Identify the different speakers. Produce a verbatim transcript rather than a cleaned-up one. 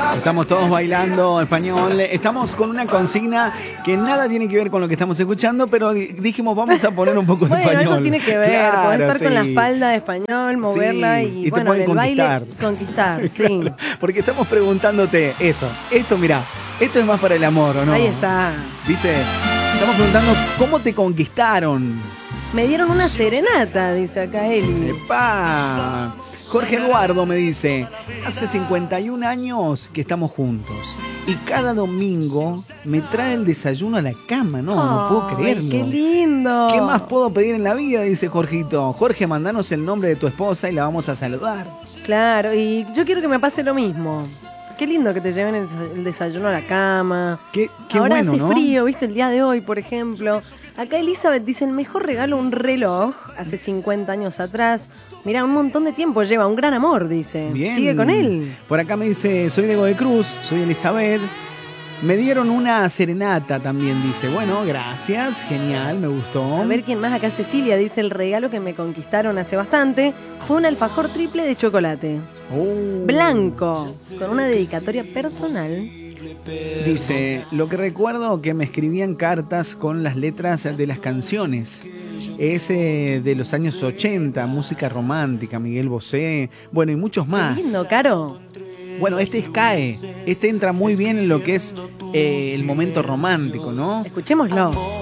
Speaker 1: Estamos todos bailando español. Estamos con una consigna que nada tiene que ver con lo que estamos escuchando, pero dijimos vamos a poner un poco de
Speaker 2: bueno,
Speaker 1: español.
Speaker 2: Algo tiene que ver,
Speaker 1: claro,
Speaker 2: podés estar
Speaker 1: sí.
Speaker 2: con la falda de español, moverla
Speaker 1: sí,
Speaker 2: y,
Speaker 1: y
Speaker 2: bueno,
Speaker 1: te
Speaker 2: en el
Speaker 1: conquistar.
Speaker 2: baile conquistar, sí.
Speaker 1: Claro, porque estamos preguntándote eso. Esto, mirá, esto es más para el amor, ¿o no?
Speaker 2: Ahí está.
Speaker 1: ¿Viste? Estamos preguntando cómo te conquistaron.
Speaker 2: Me dieron una serenata, dice acá Eli.
Speaker 1: ¡Epá! Jorge Eduardo me dice, hace cincuenta y un años que estamos juntos y cada domingo me trae el desayuno a la cama, no, no puedo
Speaker 2: Ay,
Speaker 1: creerlo.
Speaker 2: ¡Qué lindo!
Speaker 1: ¿Qué más puedo pedir en la vida? Dice Jorgito. Jorge, mandanos el nombre de tu esposa y la vamos a saludar.
Speaker 2: Claro, y yo quiero que me pase lo mismo. Qué lindo que te lleven el, el desayuno a la cama.
Speaker 1: Qué, qué
Speaker 2: Ahora
Speaker 1: bueno,
Speaker 2: hace
Speaker 1: ¿no?
Speaker 2: frío, ¿viste? El día de hoy, por ejemplo. Acá Elizabeth dice, el mejor regalo, un reloj, hace cincuenta años atrás. Mirá, un montón de tiempo lleva, un gran amor, dice.
Speaker 1: Bien.
Speaker 2: Sigue con él.
Speaker 1: Por acá me dice, soy Diego de Cruz, soy Elizabeth. Me dieron una serenata también, dice. Bueno, gracias, genial, me gustó.
Speaker 2: A ver quién más. Acá Cecilia dice, el regalo que me conquistaron hace bastante fue un alfajor triple de chocolate.
Speaker 1: Oh.
Speaker 2: Blanco, con una dedicatoria personal.
Speaker 1: Dice, lo que recuerdo que me escribían cartas con las letras de las canciones. Es eh, de los años ochenta, música romántica, Miguel Bosé, bueno, y muchos más.
Speaker 2: Qué lindo, Caro.
Speaker 1: Bueno, este es CAE, este entra muy bien en lo que es eh, el momento romántico, ¿no?
Speaker 2: Escuchémoslo.